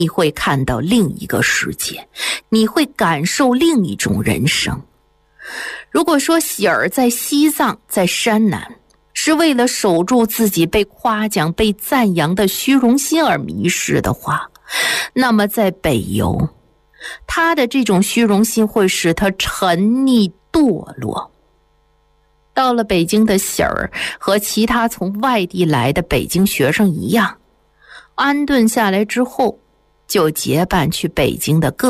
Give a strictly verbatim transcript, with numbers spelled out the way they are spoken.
你会看到另一个世界，你会感受另一种人生。如果说喜儿在西藏，在山南，是为了守住自己被夸奖、被赞扬的虚荣心而迷失的话，那么在北游，他的这种虚荣心会使他沉溺堕落。到了北京的喜儿和其他从外地来的北京学生一样，安顿下来之后，就结伴去北京的各